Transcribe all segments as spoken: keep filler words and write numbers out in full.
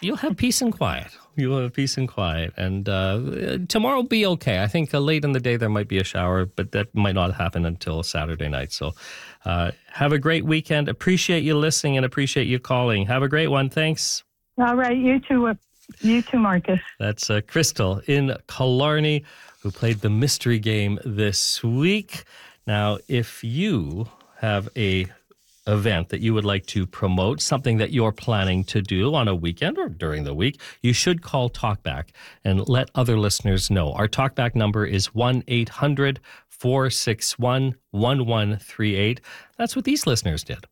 you'll have peace and quiet. You'll have peace and quiet. And uh, tomorrow will be okay. I think uh, late in the day there might be a shower, but that might not happen until Saturday night. So uh, have a great weekend. Appreciate you listening and appreciate you calling. Have a great one. Thanks. All right. You too. Uh, you too, Marcus. That's uh, Crystal in Killarney, who played the mystery game this week. Now, if you have a event that you would like to promote, something that you're planning to do on a weekend or during the week, you should call Talkback and let other listeners know. Our Talkback number is one eight hundred four six one one one three eight. That's what these listeners did.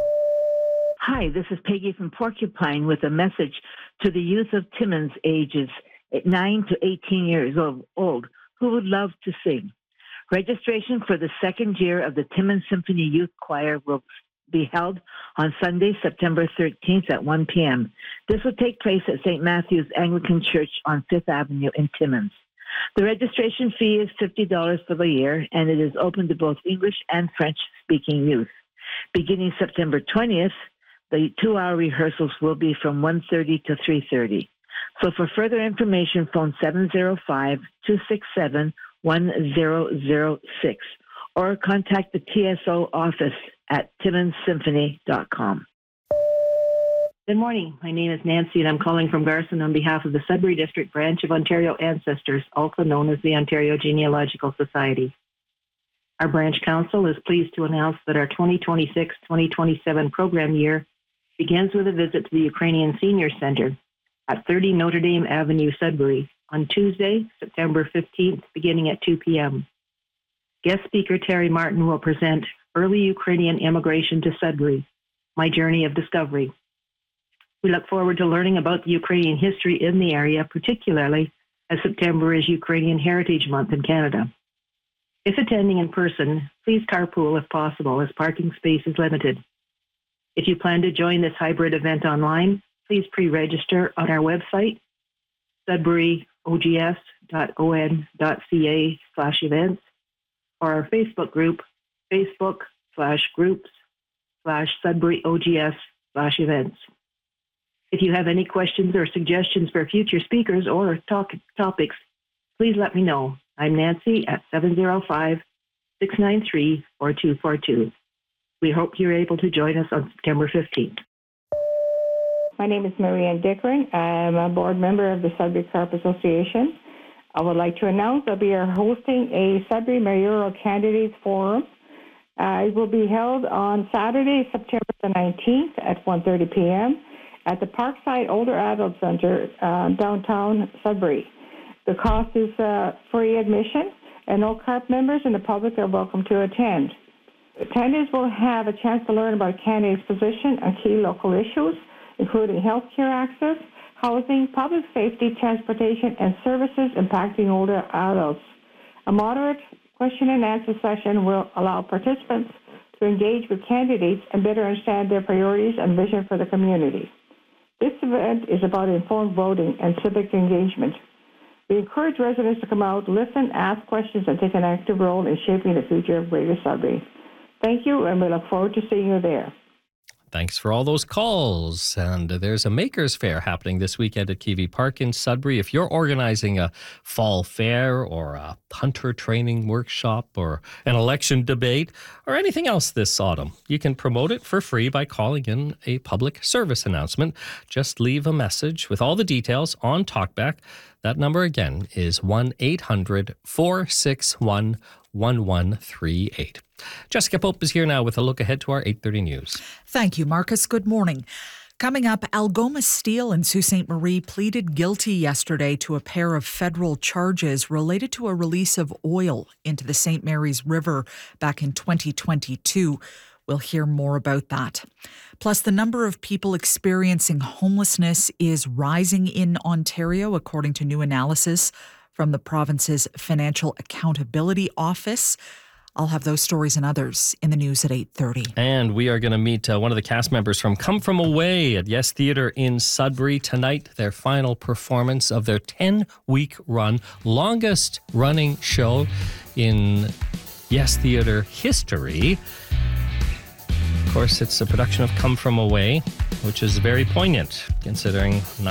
Hi, this is Peggy from Porcupine with a message to the youth of Timmins ages nine to eighteen years old who would love to sing. Registration for the second year of the Timmins Symphony Youth Choir will be held on Sunday, September thirteenth at one p.m. This will take place at Saint Matthew's Anglican Church on Fifth Avenue in Timmins. The registration fee is fifty dollars for the year, and it is open to both English and French-speaking youth. Beginning September twentieth, the two-hour rehearsals will be from one thirty to three thirty. So for further information, phone seven zero five, two six seven, one zero zero six or contact the T S O office at timmins symphony dot com. Good morning. My name is Nancy, and I'm calling from Garson on behalf of the Sudbury District Branch of Ontario Ancestors, also known as the Ontario Genealogical Society. Our branch council is pleased to announce that our twenty twenty-six twenty twenty-seven program year begins with a visit to the Ukrainian Senior Center at thirty Notre Dame Avenue, Sudbury, on Tuesday, September fifteenth, beginning at two p.m. Guest speaker Terry Martin will present Early Ukrainian Immigration to Sudbury, My Journey of Discovery. We look forward to learning about the Ukrainian history in the area, particularly as September is Ukrainian Heritage Month in Canada. If attending in person, please carpool if possible, as parking space is limited. If you plan to join this hybrid event online, please pre-register on our website, sudbury o g s dot o n dot c a slash events, or our Facebook group, Facebook slash groups slash Sudbury O G S slash events. If you have any questions or suggestions for future speakers or talk, topics, please let me know. I'm Nancy at seven zero five, six nine three, four two four two. We hope you're able to join us on September fifteenth. My name is Marianne Dickering. I'm a board member of the Sudbury Carp Association. I would like to announce that we are hosting a Sudbury Mayoral Candidates Forum. Uh, it will be held on Saturday, September the nineteenth at one thirty p.m. at the Parkside Older Adult Center, uh, downtown Sudbury. The cost is uh, free admission, and all CARP members and the public are welcome to attend. Attendees will have a chance to learn about candidates' position on key local issues, including healthcare access, housing, public safety, transportation, and services impacting older adults. A moderate question and answer session will allow participants to engage with candidates and better understand their priorities and vision for the community. This event is about informed voting and civic engagement. We encourage residents to come out, listen, ask questions, and take an active role in shaping the future of Greater Sudbury. Thank you, and we look forward to seeing you there. Thanks for all those calls. And there's a Makers Fair happening this weekend at K V Park in Sudbury. If you're organizing a fall fair or a hunter training workshop or an election debate or anything else this autumn, you can promote it for free by calling in a public service announcement. Just leave a message with all the details on Talkback. That number again is one eight hundred four six one one one three eight. Jessica Pope is here now with a look ahead to our eight thirty news. Thank you, Marcus. Good morning. Coming up, Algoma Steel in Sault Ste. Marie pleaded guilty yesterday to a pair of federal charges related to a release of oil into the Saint Mary's River back in twenty twenty-two. We'll hear more about that. Plus, the number of people experiencing homelessness is rising in Ontario, according to new analysis from the province's Financial Accountability Office. I'll have those stories and others in the news at eight thirty. And we are going to meet uh, one of the cast members from Come From Away at Yes Theatre in Sudbury tonight. Their final performance of their ten-week run, longest running show in Yes Theatre history. Of course, it's a production of Come From Away, which is very poignant considering